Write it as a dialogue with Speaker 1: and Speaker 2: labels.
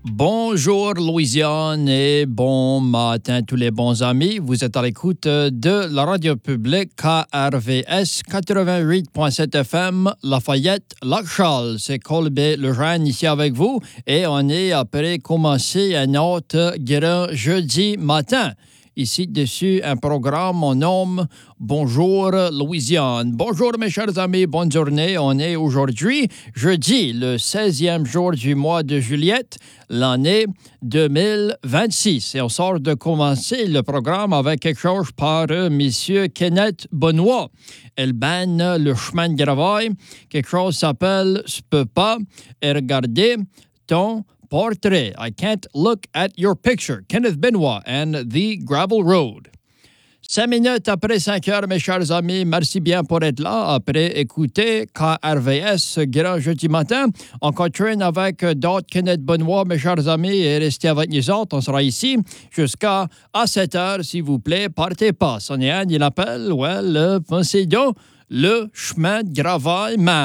Speaker 1: Bonjour Louisiane et bon matin tous les bons amis. Vous êtes à l'écoute de la radio publique KRVS 88.7 FM Lafayette, Lac-Charles. C'est Colbert Lejeune ici avec vous et on est après commencer un autre grand jeudi matin. Ici, dessus, un programme, on nomme Bonjour Louisiane. Bonjour mes chers amis, bonne journée. On est aujourd'hui, jeudi, le 16e jour du mois de juillet, l'année 2026. Et on sort de commencer le programme avec quelque chose par Monsieur Kenneth Benoit. Elle banne le chemin de Gravaille. Quelque chose s'appelle « Je peux pas regarder ton portrait. I can't look at your picture. Kenneth Benoit and the Gravel Road. 5 minutes après 5 heures, mes chers amis, merci bien pour être là. Après écouter KRVS, grand jeudi matin, on continue avec d'autres Kenneth Benoit, mes chers amis, et restez avec nous autres. On sera ici jusqu'à 7 heures, s'il vous plaît. Partez pas. Sonny Anne, il appelle, le chemin de Gravaille,